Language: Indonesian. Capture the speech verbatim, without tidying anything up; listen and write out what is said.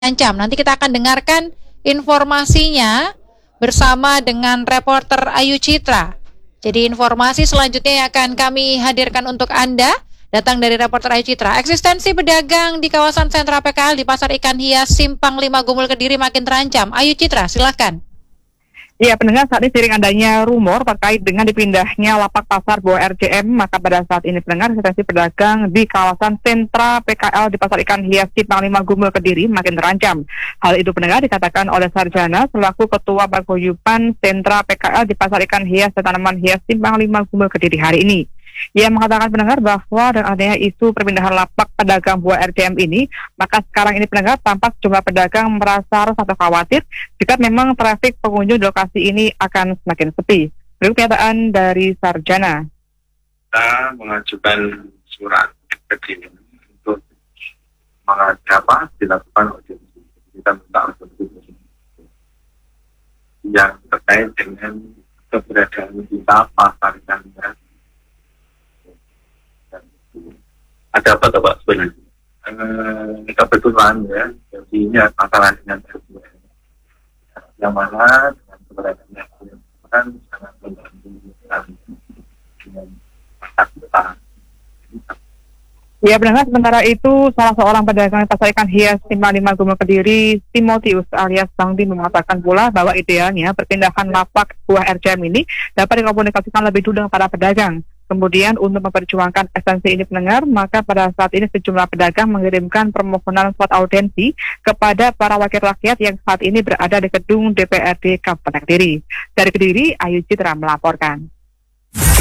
Ancam. Nanti kita akan dengarkan informasinya bersama dengan reporter Ayu Citra. Jadi informasi selanjutnya yang akan kami hadirkan untuk Anda datang dari reporter Ayu Citra. Eksistensi pedagang di kawasan sentra P K L di Pasar Ikan Hias Simpang lima Gumul Kediri makin terancam. Ayu Citra, silakan. Ya, pendengar, saat ini sering adanya rumor terkait dengan dipindahnya lapak pasar Buah R J M, maka pada saat ini pendengar eksistensi pedagang di kawasan sentra P K L di Pasar Ikan Hias Simpang lima Gumul Kediri makin terancam. Hal itu pendengar dikatakan oleh Sarjana selaku Ketua Paguyuban Sentra P K L di Pasar Ikan Hias dan Tanaman Hias Simpang lima Gumul Kediri hari ini. Ia mengatakan pendengar bahwa dengan adanya isu perpindahan lapak pedagang Buah R J M ini, maka sekarang ini pendengar tampak jumlah pedagang merasa resah atau khawatir jika memang trafik pengunjung di lokasi ini akan semakin sepi. Berikut pernyataan dari Sarjana. Kita mengajukan surat ke untuk mengapa dilakukan audiensi. Kita minta audiensi yang terkait dengan keberadaan kita pasar ikan hias. Ada apa Pak sebenarnya? Eh, kebetulan ya, jadi ini masalah dengan R J M. Yang mana dengan keberadaan R J M kan sangat membantu dengan pasar kita. Ya, benar. Sementara itu, salah seorang pedagang Pasar Ikan Hias Simpang lima Gumul Kediri, Timotius alias Bang Di, mengatakan pula bahwa idealnya perpindahan lapak Buah R J M ini dapat dikomunikasikan lebih dulu dengan para pedagang. Kemudian untuk memperjuangkan esensi ini pendengar, maka pada saat ini sejumlah pedagang mengirimkan permohonan surat audiensi kepada para wakil rakyat yang saat ini berada di gedung D P R D Kabupaten Kediri. Dari Kediri, Ayu Citra melaporkan.